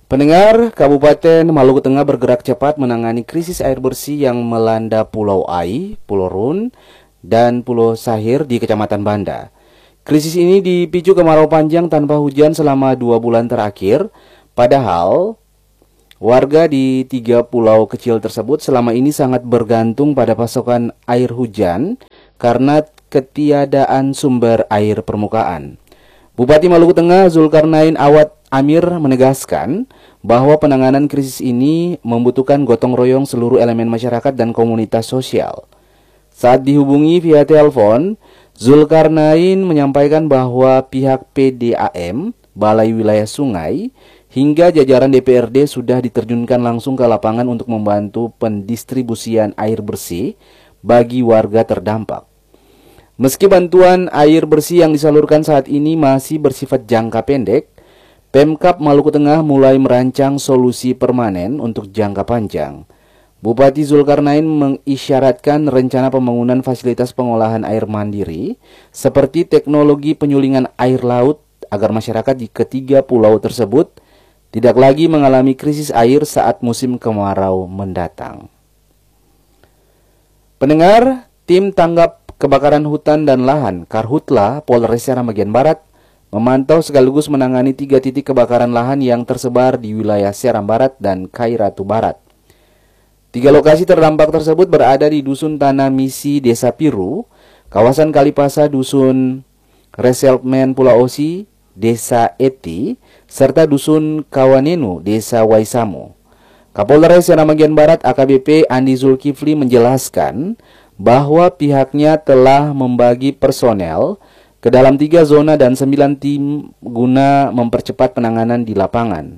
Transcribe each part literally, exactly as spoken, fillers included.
Pendengar, Kabupaten Maluku Tengah bergerak cepat menangani krisis air bersih yang melanda Pulau Ai, Pulau Run, dan Pulau Sahir di Kecamatan Banda. Krisis ini dipicu kemarau panjang tanpa hujan selama dua bulan terakhir, padahal warga di tiga pulau kecil tersebut selama ini sangat bergantung pada pasokan air hujan karena ketiadaan sumber air permukaan. Bupati Maluku Tengah Zulkarnain Awad Amir menegaskan bahwa penanganan krisis ini membutuhkan gotong royong seluruh elemen masyarakat dan komunitas sosial. Saat dihubungi via telepon, Zulkarnain menyampaikan bahwa pihak P D A M, Balai Wilayah Sungai, hingga jajaran D P R D sudah diterjunkan langsung ke lapangan untuk membantu pendistribusian air bersih bagi warga terdampak. Meski bantuan air bersih yang disalurkan saat ini masih bersifat jangka pendek, Pemkab Maluku Tengah mulai merancang solusi permanen untuk jangka panjang. Bupati Zulkarnain mengisyaratkan rencana pembangunan fasilitas pengolahan air mandiri seperti teknologi penyulingan air laut agar masyarakat di ketiga pulau tersebut tidak lagi mengalami krisis air saat musim kemarau mendatang. Pendengar, tim tanggap kebakaran hutan dan lahan Karhutla Polres Seram bagian Barat memantau sekaligus menangani tiga titik kebakaran lahan yang tersebar di wilayah Seram Barat dan Kairatu Barat. Tiga lokasi terdampak tersebut berada di Dusun Tanah Misi Desa Piru, kawasan Kalipasa Dusun Resettlement Pulau Osi Desa Eti, serta Dusun Kawanenu Desa Waisamu. Kapolres Seram bagian Barat A K B P Andi Zulkifli menjelaskan bahwa pihaknya telah membagi personel ke dalam tiga zona dan sembilan tim guna mempercepat penanganan di lapangan.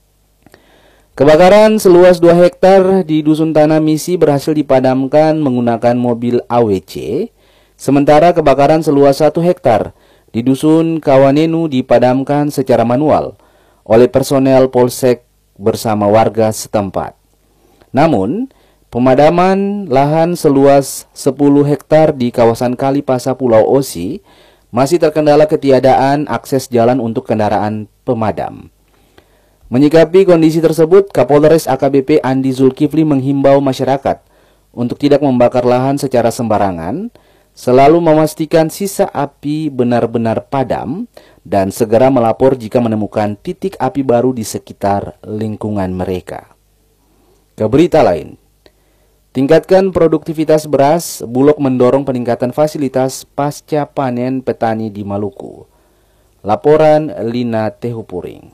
Kebakaran seluas dua hektar di Dusun Tanah Misi berhasil dipadamkan menggunakan mobil A W C, sementara kebakaran seluas satu hektar di Dusun Kawanenu dipadamkan secara manual oleh personel Polsek bersama warga setempat. Namun, pemadaman lahan seluas sepuluh hektar di kawasan Kalipasa Pulau Osi masih terkendala ketiadaan akses jalan untuk kendaraan pemadam. Menyikapi kondisi tersebut, Kapolres A K B P Andi Zulkifli menghimbau masyarakat untuk tidak membakar lahan secara sembarangan, selalu memastikan sisa api benar-benar padam, dan segera melapor jika menemukan titik api baru di sekitar lingkungan mereka. Ke berita lain. Tingkatkan produktivitas beras, Bulog mendorong peningkatan fasilitas pasca panen petani di Maluku. Laporan Lina Tehupuring.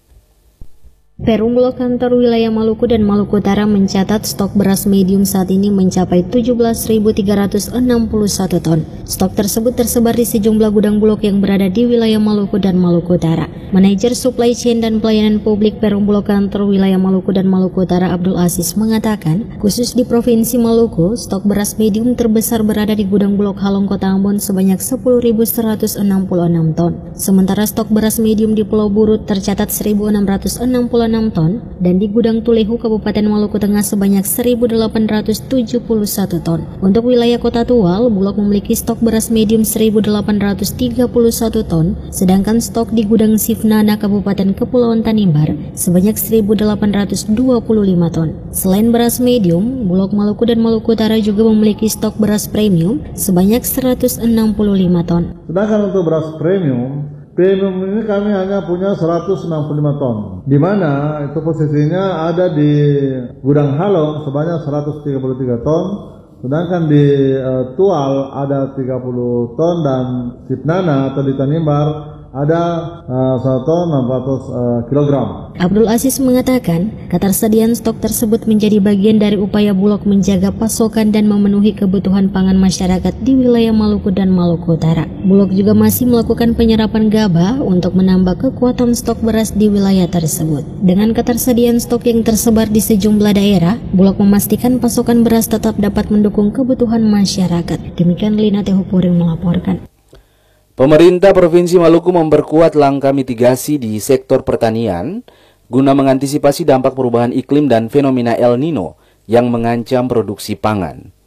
Perum Bulog Kantor Wilayah Maluku dan Maluku Utara mencatat stok beras medium saat ini mencapai tujuh belas ribu tiga ratus enam puluh satu ton. Stok tersebut tersebar di sejumlah gudang Bulog yang berada di wilayah Maluku dan Maluku Utara. Manajer Supply Chain dan Pelayanan Publik Perum Bulog Kantor Wilayah Maluku dan Maluku Utara Abdul Aziz mengatakan, khusus di Provinsi Maluku, stok beras medium terbesar berada di gudang Bulog Halong Kota Ambon sebanyak sepuluh ribu seratus enam puluh enam ton. Sementara stok beras medium di Pulau Buru tercatat seribu enam ratus enam puluh enam ton dan di gudang Tulehu Kabupaten Maluku Tengah sebanyak seribu delapan ratus tujuh puluh satu ton. Untuk wilayah Kota Tual, Bulog memiliki stok beras medium seribu delapan ratus tiga puluh satu ton, sedangkan stok di gudang Sifnana Kabupaten Kepulauan Tanimbar sebanyak seribu delapan ratus dua puluh lima ton. Selain beras medium, Bulog Maluku dan Maluku Utara juga memiliki stok beras premium sebanyak seratus enam puluh lima ton. Sedangkan untuk beras premium Premium ini kami hanya punya seratus enam puluh lima ton, di mana itu posisinya ada di gudang Halong sebanyak seratus tiga puluh tiga ton, sedangkan di uh, Tual ada tiga puluh ton dan Sipnana atau di Tanimbar ada uh, satu ton enam ratus kilogram. Abdul Aziz mengatakan, ketersediaan stok tersebut menjadi bagian dari upaya Bulog menjaga pasokan dan memenuhi kebutuhan pangan masyarakat di wilayah Maluku dan Maluku Utara. Bulog juga masih melakukan penyerapan gabah untuk menambah kekuatan stok beras di wilayah tersebut. Dengan ketersediaan stok yang tersebar di sejumlah daerah, Bulog memastikan pasokan beras tetap dapat mendukung kebutuhan masyarakat. Demikian Lina Tehupuring melaporkan. Pemerintah Provinsi Maluku memperkuat langkah mitigasi di sektor pertanian guna mengantisipasi dampak perubahan iklim dan fenomena El Nino yang mengancam produksi pangan.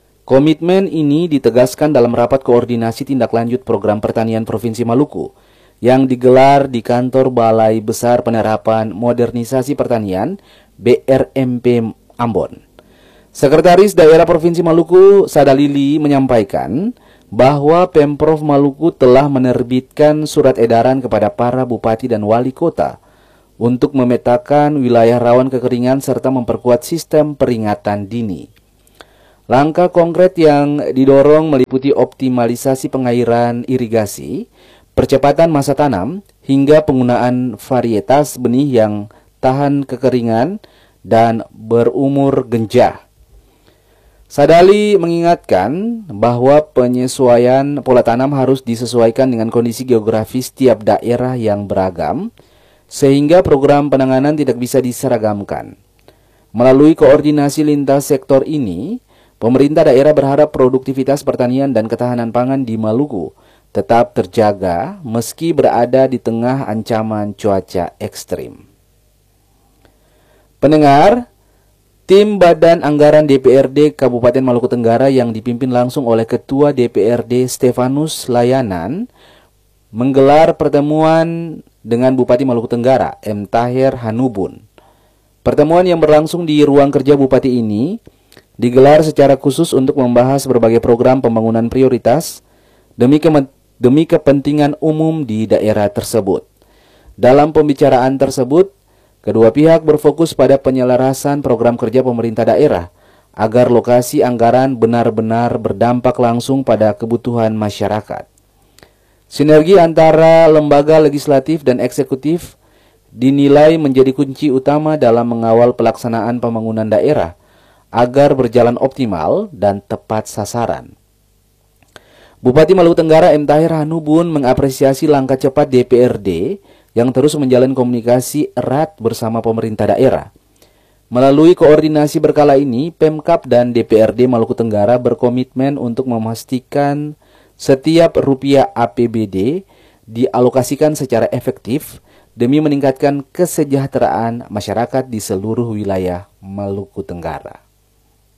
Komitmen ini ditegaskan dalam rapat koordinasi tindak lanjut program pertanian Provinsi Maluku yang digelar di kantor Balai Besar Penerapan Modernisasi Pertanian B R M P Ambon. Sekretaris Daerah Provinsi Maluku, Sadalili, menyampaikan bahwa Pemprov Maluku telah menerbitkan surat edaran kepada para bupati dan wali kota untuk memetakan wilayah rawan kekeringan serta memperkuat sistem peringatan dini. Langkah konkret yang didorong meliputi optimalisasi pengairan irigasi, percepatan masa tanam, hingga penggunaan varietas benih yang tahan kekeringan dan berumur genjah. Sadali mengingatkan bahwa penyesuaian pola tanam harus disesuaikan dengan kondisi geografis tiap daerah yang beragam, sehingga program penanganan tidak bisa diseragamkan. Melalui koordinasi lintas sektor ini, pemerintah daerah berharap produktivitas pertanian dan ketahanan pangan di Maluku tetap terjaga meski berada di tengah ancaman cuaca ekstrim. Pendengar, tim Badan Anggaran D P R D Kabupaten Maluku Tenggara yang dipimpin langsung oleh Ketua D P R D Stefanus Layanan menggelar pertemuan dengan Bupati Maluku Tenggara M. Tahir Hanubun. Pertemuan yang berlangsung di ruang kerja Bupati ini digelar secara khusus untuk membahas berbagai program pembangunan prioritas demi, ke demi kepentingan umum di daerah tersebut. Dalam pembicaraan tersebut, kedua pihak berfokus pada penyelarasan program kerja pemerintah daerah agar lokasi anggaran benar-benar berdampak langsung pada kebutuhan masyarakat. Sinergi antara lembaga legislatif dan eksekutif dinilai menjadi kunci utama dalam mengawal pelaksanaan pembangunan daerah agar berjalan optimal dan tepat sasaran. Bupati Maluku Tenggara M. Tahir Hanubun mengapresiasi langkah cepat D P R D yang terus menjalin komunikasi erat bersama pemerintah daerah. Melalui koordinasi berkala ini, Pemkab dan D P R D Maluku Tenggara berkomitmen untuk memastikan setiap rupiah A P B D dialokasikan secara efektif demi meningkatkan kesejahteraan masyarakat di seluruh wilayah Maluku Tenggara.